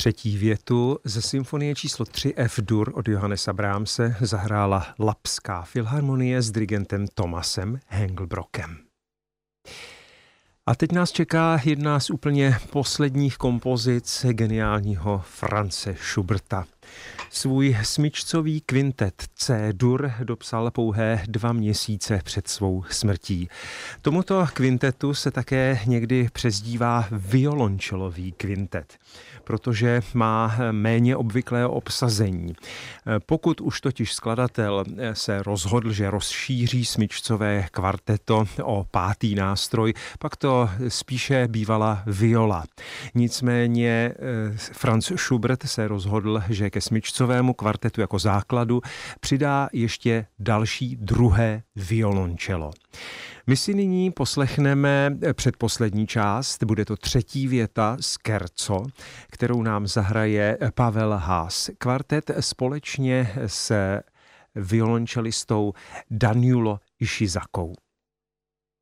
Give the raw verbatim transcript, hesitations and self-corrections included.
Třetí větu ze symfonie číslo tři F-dur od Johannesa Brahmse zahrála Lapská filharmonie s dirigentem Thomasem Hengelbrockem. A teď nás čeká jedna z úplně posledních kompozic geniálního Franze Schuberta. Svůj smyčcový kvintet C-dur dopsal pouhé dva měsíce před svou smrtí. Tomuto kvintetu se také někdy přezdívá violončelový kvintet, protože má méně obvyklé obsazení. Pokud už totiž skladatel se rozhodl, že rozšíří smyčcové kvarteto o pátý nástroj, pak to spíše bývala viola. Nicméně Franz Schubert se rozhodl, že ke smyčcovému kvartetu jako základu přidá ještě další druhé violončelo. My si nyní poslechneme předposlední část, bude to třetí věta Scherzo, kterou nám zahraje Pavel Haas. Kvartet společně s violončelistou Daniulo Ishizakou.